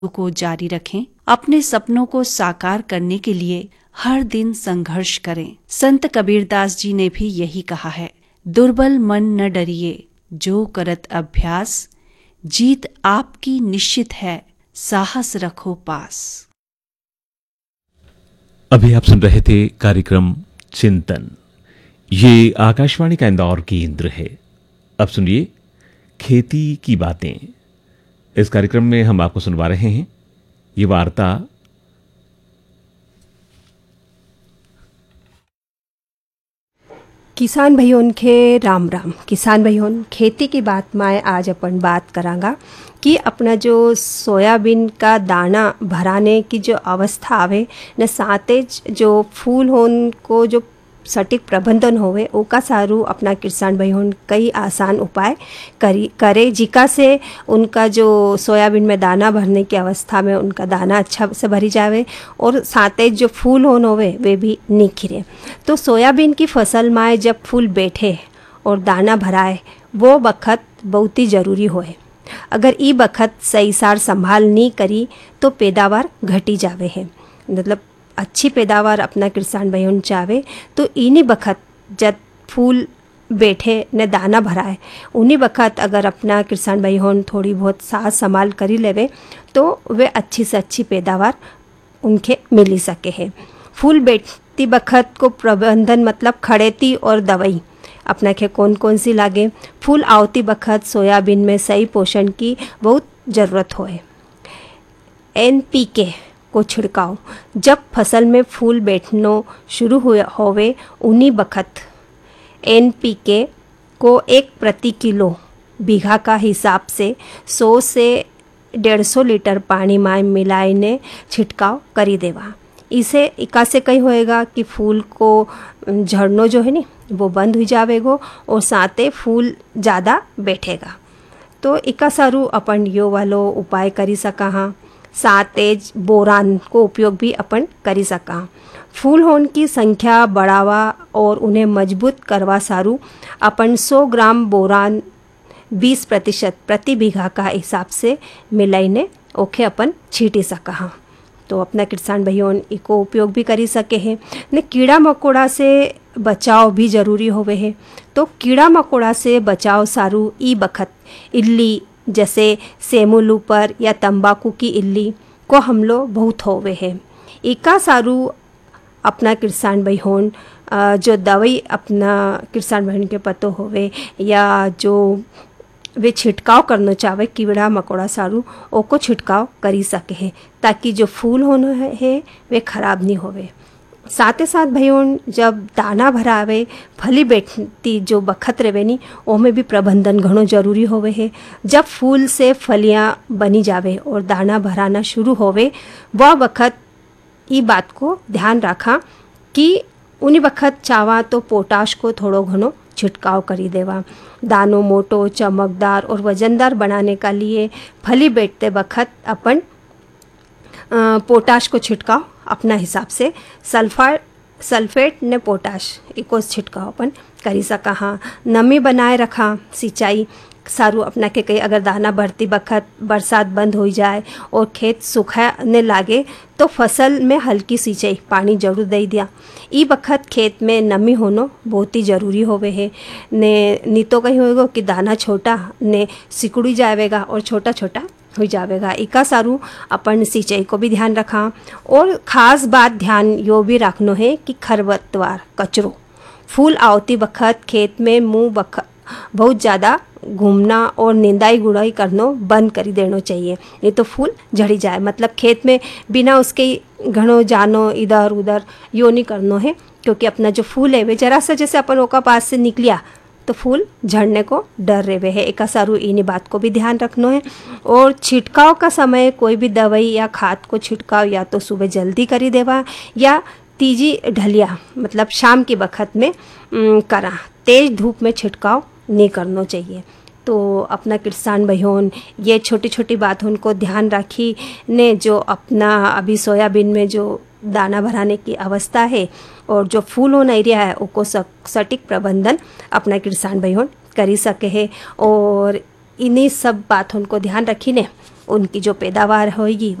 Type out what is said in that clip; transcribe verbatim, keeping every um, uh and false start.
को जारी रखें। अपने सपनों को साकार करने के लिए हर दिन संघर्ष करें। संत कबीरदास जी ने भी यही कहा है, दुर्बल मन न डरिए, जो करत अभ्यास, जीत आपकी निश्चित है, साहस रखो पास। अभी आप सुन रहे थे कार्यक्रम चिंतन। ये आकाशवाणी का इंदौर केंद्र है। अब सुनिए खेती की बातें। इस कार्यक्रम में हम आपको सुनवा रहे हैं ये वार्ता किसान भाइयों के राम राम। किसान भाइयों, खेती की बात में आज अपन बात करांगा कि अपना जो सोयाबीन का दाना भराने की जो अवस्था आवे न साथे जो फूल होन को जो सटीक प्रबंधन होवे ओका सारू अपना किसान भाइयों कई आसान उपाय करी करे जिका से उनका जो सोयाबीन में दाना भरने की अवस्था में उनका दाना अच्छा से भरी जावे और साथे जो फूल होन होवे वे भी निखरे। तो सोयाबीन की फसल में जब फूल बैठे और दाना भराए वो बखत बहुत ही ज़रूरी होए। अगर ई बखत सही सार संभाल नहीं करी तो पैदावार घटी जावे है। मतलब अच्छी पैदावार अपना किसान भाइयों चाहे तो इन्हीं बखत जब फूल बैठे ने दाना भराए उन्हीं बखत अगर अपना किसान भाइयों थोड़ी बहुत साथ संभाल करी लेवे तो वे अच्छी से अच्छी पैदावार उनके मिल सके है। फूल बैठती बखत को प्रबंधन मतलब खड़ेती और दवाई अपना के कौन कौन सी लागे। फूल आवती बखत सोयाबीन में सही पोषण की बहुत ज़रूरत होए। एन पी के को छिड़काव जब फसल में फूल बैठना शुरू हुए होवे उन्हीं बखत एन पी के को एक प्रति किलो बीघा का हिसाब से सौ से डेढ़ सौ लीटर पानी में मिलाने छिड़काव करी देवा। इसे इका से कहीं होएगा कि फूल को झड़नो जो है नी वो बंद हो जावेगो और साथे फूल ज़्यादा बैठेगा। तो इका सारू अपन यो वालो उपाय करी सका हाँ। सातेज बोरान को उपयोग भी अपन करी सका। फूल होन की संख्या बढ़ावा और उन्हें मजबूत करवा सारू अपन सौ ग्राम बोरान बीस प्रतिशत प्रति बीघा का हिसाब से मिलाइने ओखे अपन छीटी सका हाँ। तो अपना किसान भाइयों इको उपयोग भी करी सके हैं। ने कीड़ा मकोड़ा से बचाव भी जरूरी होवे है। तो कीड़ा मकोड़ा से बचाव सारू ई बखत इल्ली जैसे सेमुलू पर या तंबाकू की इल्ली को हमलो बहुत होवे है। इका सारू अपना किसान भाइयों जो दवाई अपना किसान भाइयों के पतो होवे या जो वे छिड़काव करना चाहे कीड़ा मकोड़ा सारू ओको छिड़काव करी सके है ताकि जो फूल होना है वे खराब नहीं होवे। साथ ही साथ भाइयों जब दाना भरावे फली बैठती जो बखत रहे नी ओमें भी प्रबंधन घणो जरूरी होवे है। जब फूल से फलियां बनी जावे और दाना भराना शुरू होवे वह बखत ई बात को ध्यान रखा कि उन्हीं बखत चावा तो पोटाश को थोड़ो घणो छिड़काव करी देवा। दानो मोटो चमकदार और वजनदार बनाने का लिए फली बैठते बखत अपन पोटाश को छिड़काव अपना हिसाब से सल्फर सल्फेट ने पोटाश इको छिड़काव अपन करी सका हाँ। नमी बनाए रखा सिंचाई सारू अपना के कई अगर दाना भरती बखत बरसात बंद हो जाए और खेत सूखाने लागे तो फसल में हल्की सिंचाई पानी जरूर दे दिया। ई बखत खेत में नमी होना बहुत ही ज़रूरी होवे है। ने नी तो कहीं होएगा कि दाना छोटा ने सिकुड़ी जाएगा और छोटा छोटा हो जाएगा। इका सारू अपन सिंचाई को भी ध्यान रखा। और ख़ास बात ध्यान यो भी रखना है कि खरपतवार कचरो फूल आवती बखत खेत में मुँह बखत बहुत ज़्यादा घूमना और निंदाई गुड़ाई करना बंद कर देना चाहिए, नहीं तो फूल झड़ी जाए। मतलब खेत में बिना उसके घणो जानो इधर उधर यो नहीं करना है, क्योंकि अपना जो फूल है वे जरा सा जैसे अपन ओका पास से निकलिया तो फूल झड़ने को डर रहे है। एक सारू इन्हीं बात को भी ध्यान रखना है। और छिड़काव का समय कोई भी दवाई या खाद को छिड़काव या तो सुबह जल्दी करी देवा या तीजी ढलिया मतलब शाम की बखत में करा। तेज धूप में छिड़काव नहीं करना चाहिए। तो अपना किसान भाइयों ये छोटी छोटी बातों को ध्यान रखी ने जो अपना अभी सोयाबीन में जो दाना भराने की अवस्था है और जो फूल होना एरिया है उसको सटीक प्रबंधन अपना किसान भाइयों करी सके है। और इन्हीं सब बातों को ध्यान रखी ने उनकी जो पैदावार होगी